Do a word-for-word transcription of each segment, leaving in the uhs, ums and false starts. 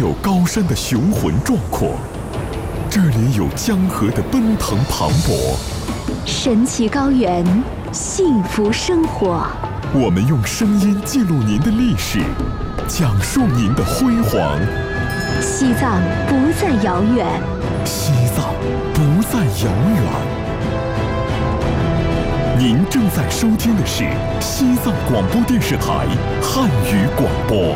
有高山的雄浑壮阔，这里有江河的奔腾磅礴。 神奇高原，幸福生活。 我们用声音记录您的历史，讲述您的辉煌。 西藏不再遥远， 西藏不再遥远。您正在收听的是西藏广播电视台汉语广播。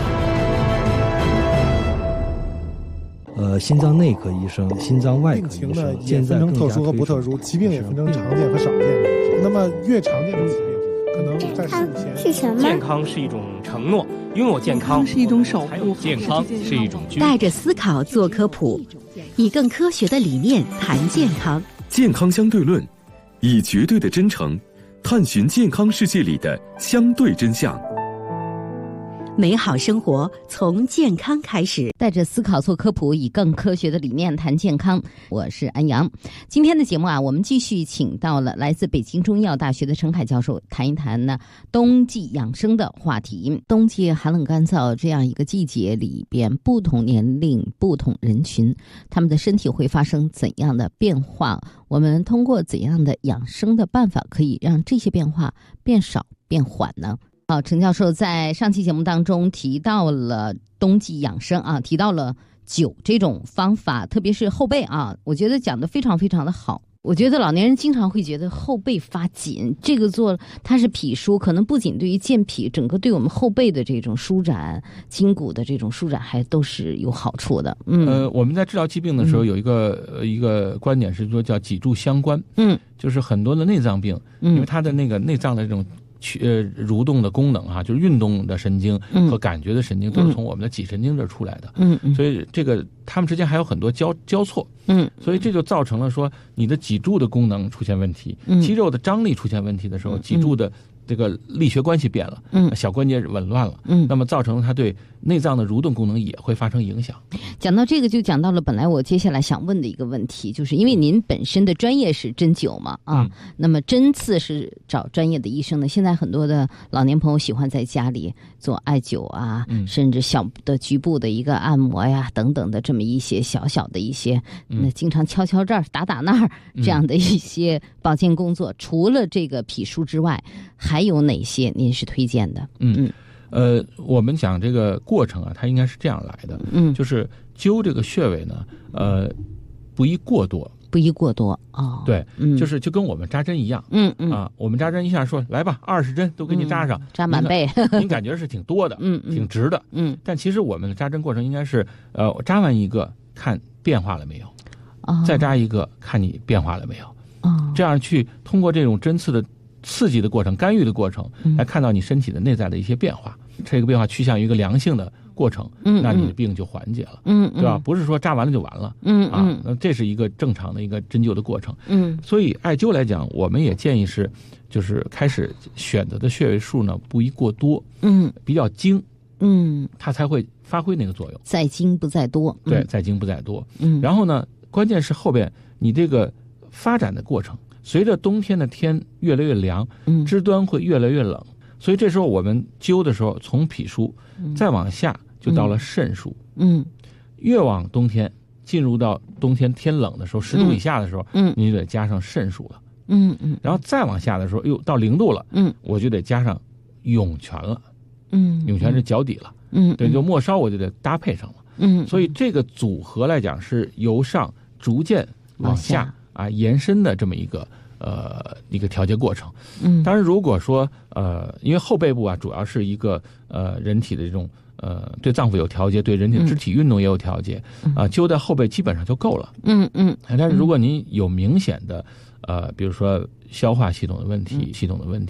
呃，心脏内科医生、心脏外科医生， 病情呢也分成特殊和不特殊，疾病也分成常见和少见。那么越常见的疾病，可能在十五前。 是什么？ 健康是一种承诺，拥有健康是一种守护， 健康是一种居。 带着思考做科普，以更科学的理念谈健康。 健康相对论，以绝对的真诚探寻健康世界里的相对真相。 美好生活从健康开始， 带着思考做科普，以更科学的理念谈健康。我是安阳。今天的节目啊，我们继续请到了来自北京中医药大学的陈凯教授，谈一谈呢冬季养生的话题。冬季寒冷干燥这样一个季节里边，不同年龄、不同人群，他们的身体会发生怎样的变化？我们通过怎样的养生的办法，可以让这些变化变少、变缓呢？好，陈教授在上期节目当中提到了冬季养生啊，提到了灸这种方法，特别是后背啊，我觉得讲得非常非常的好。我觉得老年人经常会觉得后背发紧，这个做它是脾舒，可能不仅对于健脾，整个对我们后背的这种舒展、筋骨的这种舒展，还都是有好处的。嗯， 呃，我们在治疗疾病的时候有一个、嗯、呃一个观点是说叫脊柱相关，嗯，就是很多的内脏病，嗯、因为它的那个内脏的这种。呃，蠕动的功能哈、啊，就是运动的神经和感觉的神经、嗯、都是从我们的脊神经这儿出来的，嗯，所以这个它们之间还有很多交交错，嗯，所以这就造成了说你的脊柱的功能出现问题，嗯、肌肉的张力出现问题的时候，脊柱的这个力学关系变了，嗯，小关节紊乱了，嗯，那么造成它对内脏的蠕动功能也会发生影响。 讲到这个，就讲到了本来我接下来想问的一个问题，就是因为您本身的专业是针灸嘛，啊，嗯、那么针刺是找专业的医生的。现在很多的老年朋友喜欢在家里做艾灸啊，嗯、甚至小的局部的一个按摩呀等等的这么一些小小的一些，嗯、那经常敲敲这儿打打那儿这样的一些保健工作，嗯、除了这个脾舒之外，还有哪些您是推荐的？ 嗯嗯。呃，我们讲这个过程啊，它应该是这样来的，嗯，就是灸这个穴位呢，呃，不宜过多， 不宜过多哦， 对，嗯，就是就跟我们扎针一样，嗯嗯啊，我们扎针一下说来吧，二十针都给你扎上，嗯、 扎满背， 您感觉是挺多的，嗯，挺直的，嗯，但其实我们的扎针过程应该是，呃，扎完一个看变化了没有，哦，再扎一个看你变化了没有，哦，这样去通过这种针刺的。刺激的过程、干预的过程，来看到你身体的内在的一些变化，嗯、这个变化趋向于一个良性的过程，嗯，那你的病就缓解了，嗯，对吧？不是说扎完了就完了，嗯啊，那这是一个正常的一个针灸的过程，嗯，所以艾灸来讲，我们也建议是，就是开始选择的穴位数呢不宜过多，嗯，比较精，嗯，它才会发挥那个作用， 在精不在多， 对，在精不在多，嗯，然后呢，关键是后边你这个发展的过程。随着冬天的天越来越凉，嗯，肢端会越来越冷，所以这时候我们灸的时候，从脾舒，嗯、再往下就到了肾舒，嗯，越往冬天进入到冬天天冷的时候，十度以下的时候，嗯，你就得加上肾舒了，嗯嗯，然后再往下的时候，又到零度了，嗯，我就得加上涌泉了，嗯，涌泉是脚底了，嗯，对，就末梢我就得搭配上了，嗯，所以这个组合来讲是由上逐渐往下。啊，延伸的这么一个呃一个调节过程。嗯，当然如果说呃，因为后背部啊，主要是一个呃人体的这种呃对脏腑有调节，对人体的肢体运动也有调节，啊、呃，灸在后背基本上就够了。嗯嗯。但是如果您有明显的呃，比如说消化系统的问题、嗯、系统的问题。